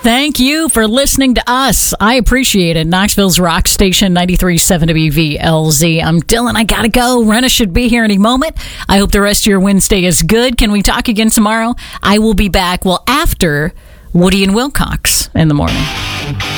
Thank you for listening to us. I appreciate it. Knoxville's Rock Station 93.7 WVLZ. I'm Dylan. I gotta go. Renna should be here any moment. I hope the rest of your Wednesday is good. Can we talk again tomorrow? I will be back, after Woody and Wilcox in the morning.